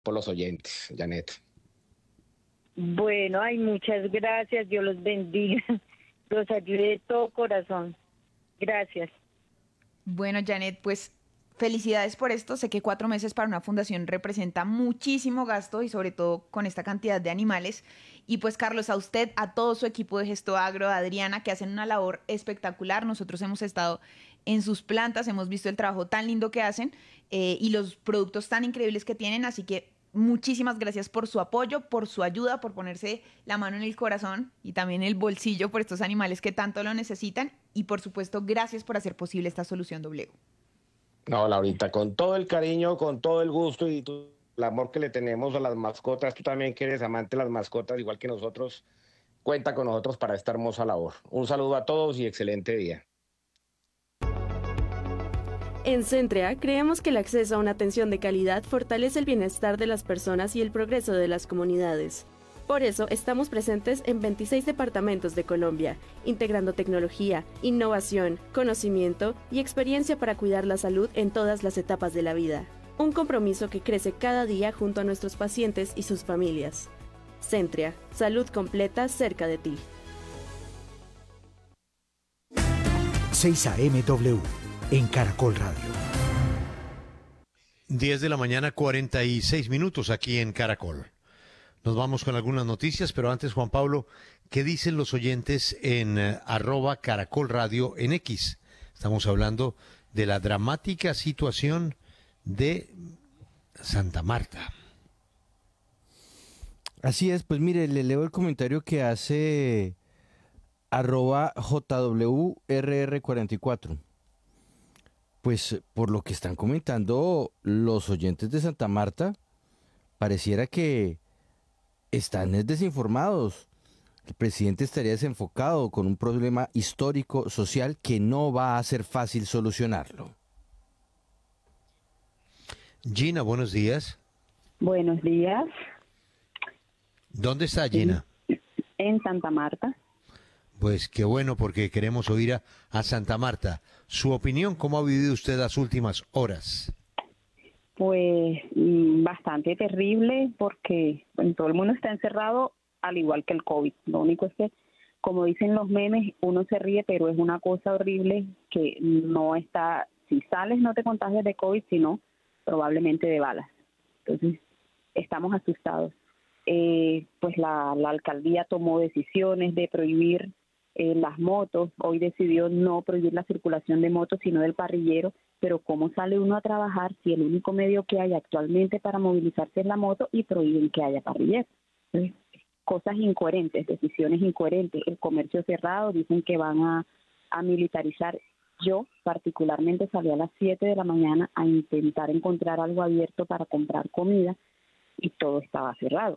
por los oyentes, Janet. Bueno, ay, muchas gracias, Dios los bendiga, los ayude de todo corazón. Gracias. Bueno, Janet, pues felicidades por esto. Sé que 4 meses para una fundación representa muchísimo gasto y sobre todo con esta cantidad de animales. Y pues Carlos, a usted, a todo su equipo de Gesto Agro, a Adriana, que hacen una labor espectacular. Nosotros hemos estado en sus plantas, hemos visto el trabajo tan lindo que hacen y los productos tan increíbles que tienen. Así que muchísimas gracias por su apoyo, por su ayuda, por ponerse la mano en el corazón y también el bolsillo por estos animales que tanto lo necesitan. Y por supuesto, gracias por hacer posible esta solución Doblego. No, Laurita, con todo el cariño, con todo el gusto el amor que le tenemos a las mascotas, tú también que eres amante de las mascotas, igual que nosotros, cuenta con nosotros para esta hermosa labor. Un saludo a todos y excelente día. En Centrea creemos que el acceso a una atención de calidad fortalece el bienestar de las personas y el progreso de las comunidades. Por eso estamos presentes en 26 departamentos de Colombia, integrando tecnología, innovación, conocimiento y experiencia para cuidar la salud en todas las etapas de la vida. Un compromiso que crece cada día junto a nuestros pacientes y sus familias. Centrea, salud completa cerca de ti. 6 AMW en Caracol Radio. 10 de la mañana, 46 minutos aquí en Caracol. Nos vamos con algunas noticias, pero antes, Juan Pablo, ¿qué dicen los oyentes en @Caracol Radio en X? Estamos hablando de la dramática situación de Santa Marta. Así es, pues mire, le leo el comentario que hace @JWRR44. Pues por lo que están comentando los oyentes de Santa Marta, pareciera que están desinformados. El presidente estaría desenfocado con un problema histórico, social, que no va a ser fácil solucionarlo. Gina, buenos días. Buenos días. ¿Dónde está Gina? En Santa Marta. Pues qué bueno, porque queremos oír a Santa Marta. Su opinión, ¿cómo ha vivido usted las últimas horas? Pues bastante terrible porque todo el mundo está encerrado al igual que el COVID. Lo único es que, como dicen los memes, uno se ríe, pero es una cosa horrible que no está, si sales no te contagias de COVID, sino probablemente de balas. Entonces, estamos asustados. Pues la alcaldía tomó decisiones de prohibir las motos. Hoy decidió no prohibir la circulación de motos, sino del parrillero. Pero ¿cómo sale uno a trabajar si el único medio que hay actualmente para movilizarse es la moto y prohíben que haya parrillero? Entonces, cosas incoherentes, decisiones incoherentes. El comercio cerrado, dicen que van a militarizar. Yo particularmente salí a las 7 de la mañana a intentar encontrar algo abierto para comprar comida y todo estaba cerrado.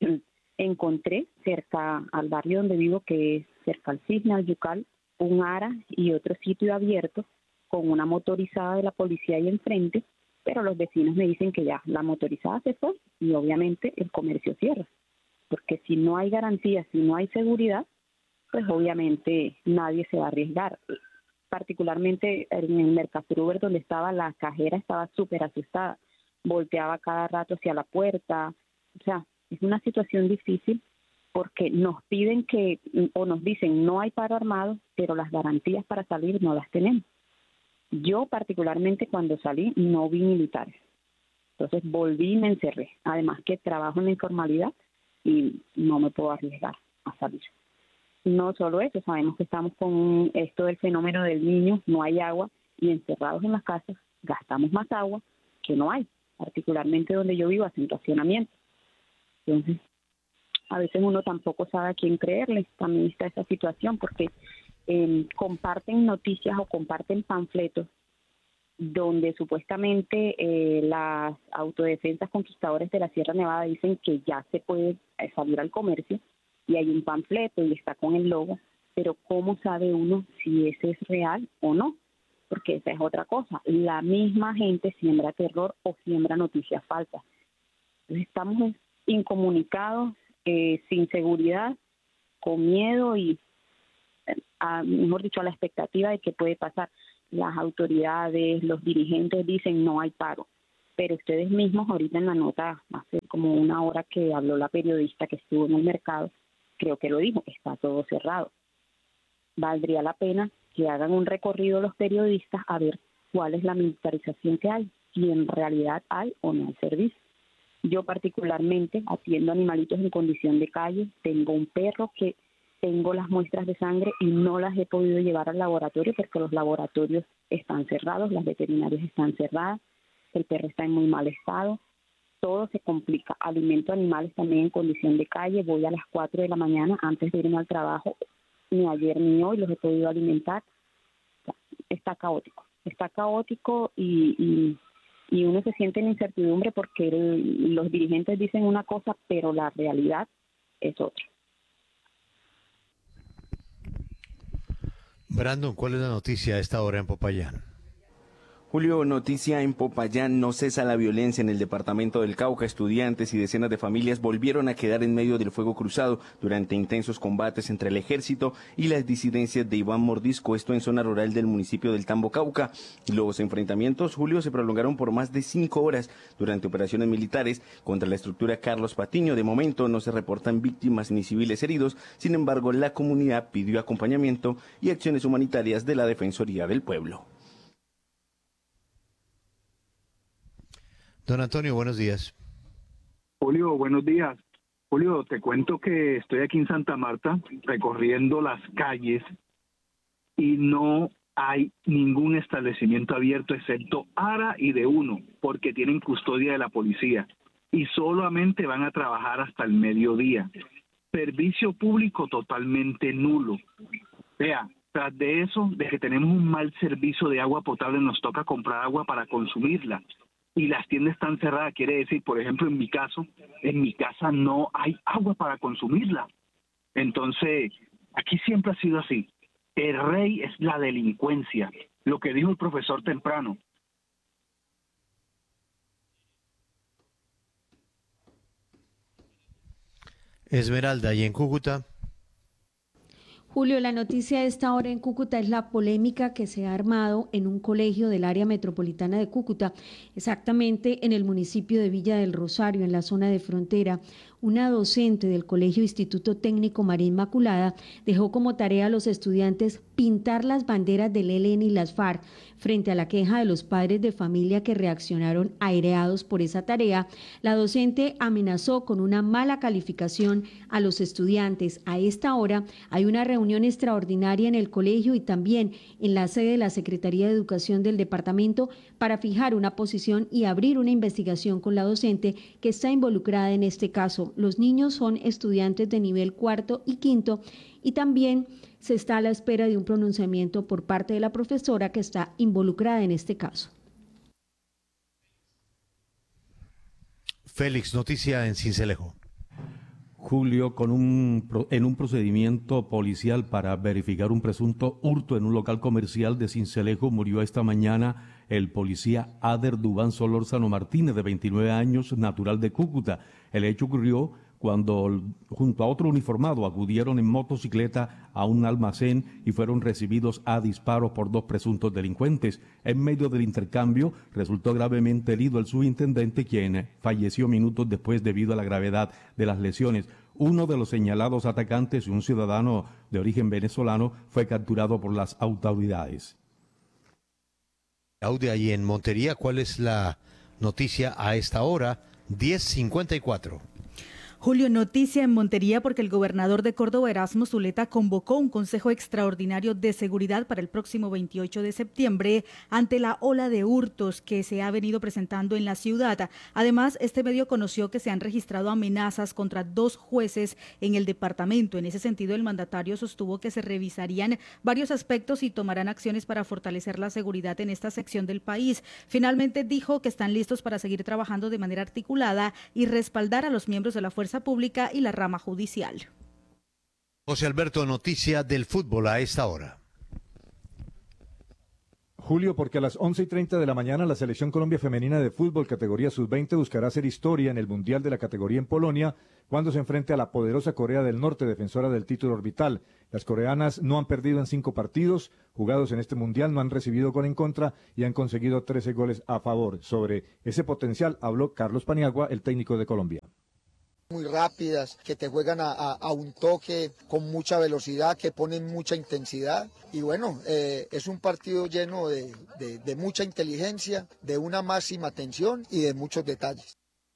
Encontré cerca al barrio donde vivo, que es cerca al Cisne, al Yucal, un ARA y otro sitio abierto con una motorizada de la policía ahí enfrente, pero los vecinos me dicen que ya la motorizada se fue y obviamente el comercio cierra, porque si no hay garantía, si no hay seguridad, pues obviamente nadie se va a arriesgar. Particularmente en el Mercasur Uber, donde estaba la cajera, estaba súper asustada, volteaba cada rato hacia la puerta. O sea, es una situación difícil porque nos piden o nos dicen no hay paro armado, pero las garantías para salir no las tenemos. Yo particularmente cuando salí no vi militares, entonces volví y me encerré. Además que trabajo en la informalidad y no me puedo arriesgar a salir. No solo eso, sabemos que estamos con esto del fenómeno del Niño, no hay agua y encerrados en las casas gastamos más agua que no hay, particularmente donde yo vivo, hacen racionamiento. Entonces, a veces uno tampoco sabe a quién creerle. También está esa situación porque comparten noticias o comparten panfletos donde supuestamente las autodefensas conquistadores de la Sierra Nevada dicen que ya se puede salir al comercio y hay un panfleto y está con el logo, pero ¿cómo sabe uno si ese es real o no? Porque esa es otra cosa. La misma gente siembra terror o siembra noticias falsas. Entonces estamos incomunicados, sin seguridad, con miedo y, mejor dicho, a la expectativa de que puede pasar. Las autoridades, los dirigentes dicen no hay paro, pero ustedes mismos ahorita en la nota, hace como una hora que habló la periodista que estuvo en el mercado, creo que lo dijo, está todo cerrado. Valdría la pena que hagan un recorrido los periodistas a ver cuál es la militarización que hay, si en realidad hay o no hay servicio. Yo particularmente atiendo animalitos en condición de calle, tengo un perro que tengo las muestras de sangre y no las he podido llevar al laboratorio porque los laboratorios están cerrados, las veterinarias están cerradas, el perro está en muy mal estado, todo se complica. Alimento animales también en condición de calle, voy a las 4 de la mañana antes de irme al trabajo, ni ayer ni hoy los he podido alimentar. Está caótico y uno se siente en incertidumbre porque los dirigentes dicen una cosa, pero la realidad es otra. Brandon, ¿cuál es la noticia a esta hora en Popayán? Julio, noticia en Popayán: no cesa la violencia en el departamento del Cauca. Estudiantes y decenas de familias volvieron a quedar en medio del fuego cruzado durante intensos combates entre el ejército y las disidencias de Iván Mordisco, esto en zona rural del municipio del Tambo, Cauca. Los enfrentamientos, Julio, se prolongaron por más de 5 horas durante operaciones militares contra la estructura Carlos Patiño. De momento no se reportan víctimas ni civiles heridos, sin embargo la comunidad pidió acompañamiento y acciones humanitarias de la Defensoría del Pueblo. Don Antonio, buenos días. Julio, buenos días. Julio, te cuento que estoy aquí en Santa Marta recorriendo las calles y no hay ningún establecimiento abierto excepto ARA y de uno, porque tienen custodia de la policía y solamente van a trabajar hasta el mediodía. Servicio público totalmente nulo. Vea, tras de eso, de que tenemos un mal servicio de agua potable, nos toca comprar agua para consumirla. Y las tiendas están cerradas, quiere decir, por ejemplo, en mi casa no hay agua para consumirla. Entonces, aquí siempre ha sido así. El rey es la delincuencia, lo que dijo el profesor temprano. Esmeralda, ¿y en Cúcuta? Julio, la noticia de esta hora en Cúcuta es la polémica que se ha armado en un colegio del área metropolitana de Cúcuta, exactamente en el municipio de Villa del Rosario, en la zona de frontera. Una docente del Colegio Instituto Técnico María Inmaculada dejó como tarea a los estudiantes pintar las banderas del ELN y las FARC. Frente a la queja de los padres de familia que reaccionaron aireados por esa tarea, la docente amenazó con una mala calificación a los estudiantes. A esta hora hay una reunión extraordinaria en el colegio y también en la sede de la Secretaría de Educación del departamento para fijar una posición y abrir una investigación con la docente que está involucrada en este caso. Los niños son estudiantes de nivel 4 y 5 y también se está a la espera de un pronunciamiento por parte de la profesora que está involucrada en este caso. Félix, noticia en Sincelejo. Julio, en un procedimiento policial para verificar un presunto hurto en un local comercial de Sincelejo, murió esta mañana el policía Ader Dubán Solórzano Martínez, de 29 años, natural de Cúcuta. El hecho ocurrió cuando, junto a otro uniformado, acudieron en motocicleta a un almacén y fueron recibidos a disparos por 2 presuntos delincuentes. En medio del intercambio, resultó gravemente herido el subintendente, quien falleció minutos después debido a la gravedad de las lesiones. Uno de los señalados atacantes, un ciudadano de origen venezolano, fue capturado por las autoridades. Claudia, y en Montería, ¿cuál es la noticia a esta hora? 10:54. Julio, noticia en Montería porque el gobernador de Córdoba, Erasmo Zuleta, convocó un consejo extraordinario de seguridad para el próximo 28 de septiembre ante la ola de hurtos que se ha venido presentando en la ciudad. Además, este medio conoció que se han registrado amenazas contra 2 jueces en el departamento. En ese sentido, el mandatario sostuvo que se revisarían varios aspectos y tomarán acciones para fortalecer la seguridad en esta sección del país. Finalmente, dijo que están listos para seguir trabajando de manera articulada y respaldar a los miembros de la fuerza pública y la rama judicial. José Alberto, noticia del fútbol a esta hora. Julio, porque a las 11:30 de la mañana la Selección Colombia Femenina de Fútbol categoría sub-20 buscará hacer historia en el Mundial de la categoría en Polonia cuando se enfrente a la poderosa Corea del Norte, defensora del título orbital. Las coreanas no han perdido en 5 partidos jugados en este Mundial, no han recibido gol en contra y han conseguido 13 goles a favor. Sobre ese potencial habló Carlos Paniagua, el técnico de Colombia. Muy rápidas, que te juegan a un toque con mucha velocidad, que ponen mucha intensidad. Y bueno, es un partido lleno de mucha inteligencia, de una máxima atención y de muchos detalles.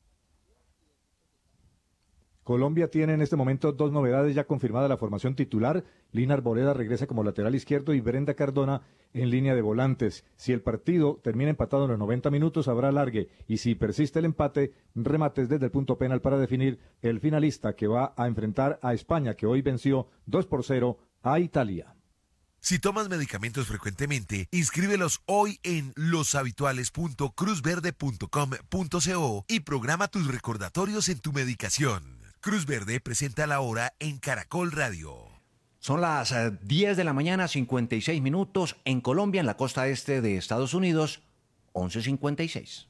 Colombia tiene en este momento 2 novedades ya confirmada la formación titular. Lina Arboleda regresa como lateral izquierdo y Brenda Cardona en línea de volantes. Si el partido termina empatado en los 90 minutos, habrá alargue. Y si persiste el empate, remates desde el punto penal para definir el finalista que va a enfrentar a España, que hoy venció 2-0 a Italia. Si tomas medicamentos frecuentemente, inscríbelos hoy en loshabituales.cruzverde.com.co y programa tus recordatorios en tu medicación. Cruz Verde presenta la hora en Caracol Radio. Son las 10 de la mañana, 56 minutos. En Colombia, en la costa este de Estados Unidos, 11:56.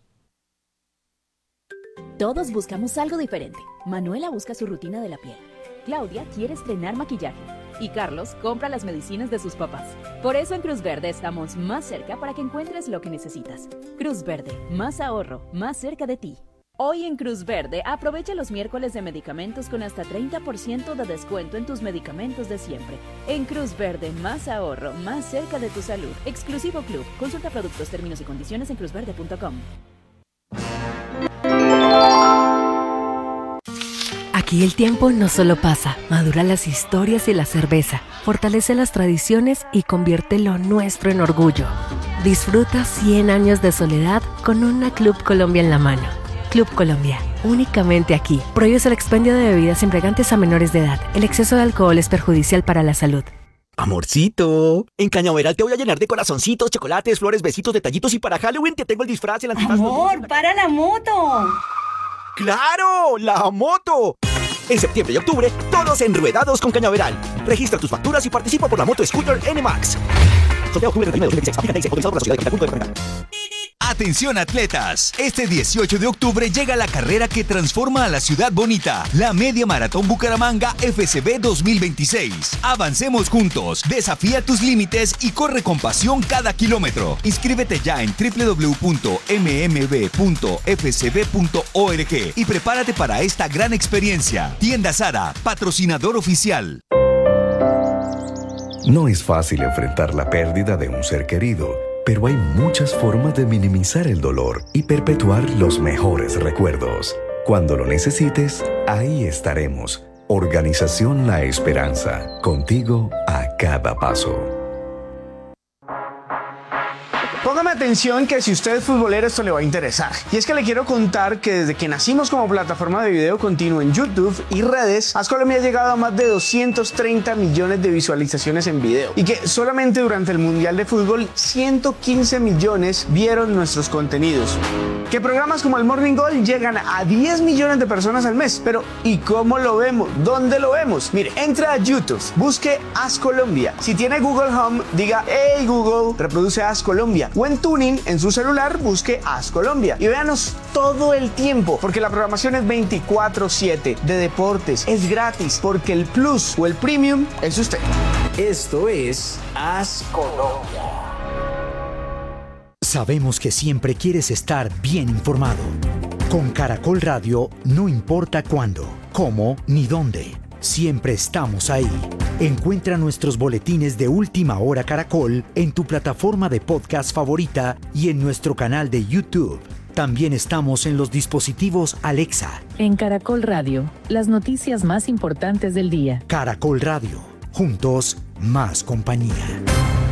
Todos buscamos algo diferente. Manuela busca su rutina de la piel. Claudia quiere estrenar maquillaje. Y Carlos compra las medicinas de sus papás. Por eso en Cruz Verde estamos más cerca para que encuentres lo que necesitas. Cruz Verde, más ahorro, más cerca de ti. Hoy en Cruz Verde, aprovecha los miércoles de medicamentos con hasta 30% de descuento en tus medicamentos de siempre. En Cruz Verde, más ahorro, más cerca de tu salud. Exclusivo Club. Consulta productos, términos y condiciones en cruzverde.com. Aquí el tiempo no solo pasa, madura las historias y la cerveza, fortalece las tradiciones y convierte lo nuestro en orgullo. Disfruta 100 años de soledad con una Club Colombia en la mano. Club Colombia, únicamente aquí. Prohíbes el expendio de bebidas embriagantes a menores de edad. El exceso de alcohol es perjudicial para la salud. Amorcito, en Cañaveral te voy a llenar de corazoncitos, chocolates, flores, besitos, detallitos y para Halloween te tengo el disfraz, el antifaz. ¡Amor, para la moto! ¡Claro! ¡La moto! En septiembre y octubre, todos enruedados con Cañaveral. Registra tus facturas y participa por la moto Scooter NMAX. Sorteo octubre de 2016. Aplica ley autorizado por la Sociedad de Punto de Carga. Atención atletas, este 18 de octubre llega la carrera que transforma a la ciudad bonita, la Media Maratón Bucaramanga FCB 2026. Avancemos juntos, desafía tus límites y corre con pasión cada kilómetro. Inscríbete ya en www.mmb.fcb.org y prepárate para esta gran experiencia. Tienda Sara, patrocinador oficial. No es fácil enfrentar la pérdida de un ser querido, pero hay muchas formas de minimizar el dolor y perpetuar los mejores recuerdos. Cuando lo necesites, ahí estaremos. Organización La Esperanza, contigo a cada paso. Póngame atención que si usted es futbolero esto le va a interesar. Y es que le quiero contar que desde que nacimos como plataforma de video continuo en YouTube y redes, AzColombia ha llegado a más de 230 millones de visualizaciones en video. Y que solamente durante el Mundial de Fútbol 115 millones vieron nuestros contenidos. Que programas como el Morning Goal llegan a 10 millones de personas al mes. Pero ¿y cómo lo vemos? ¿Dónde lo vemos? Mire, entra a YouTube, busque AzColombia. Si tiene Google Home, diga "Hey Google, reproduce AzColombia". O en Tuning, en su celular, busque AzColombia. Y véanos todo el tiempo, porque la programación es 24/7 de deportes. Es gratis, porque el Plus o el Premium es usted. Esto es AzColombia. Sabemos que siempre quieres estar bien informado. Con Caracol Radio, no importa cuándo, cómo ni dónde. Siempre estamos ahí. Encuentra nuestros boletines de Última Hora Caracol en tu plataforma de podcast favorita y en nuestro canal de YouTube. También estamos en los dispositivos Alexa. En Caracol Radio, las noticias más importantes del día. Caracol Radio. Juntos, más compañía.